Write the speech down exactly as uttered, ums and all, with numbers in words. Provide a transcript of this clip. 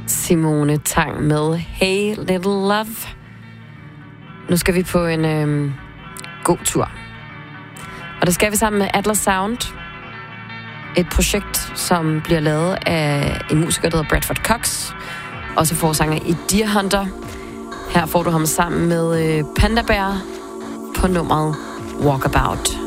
Simone Tang med Hey Little Love. Nu skal vi på en øh, god tur. Og det skal vi sammen med Atlas Sound. Et projekt, som bliver lavet af en musiker, der hedder Bradford Cox. Også forsanger i Deer Hunter. Her får du ham sammen med øh, Panda Bear på nummeret Walkabout.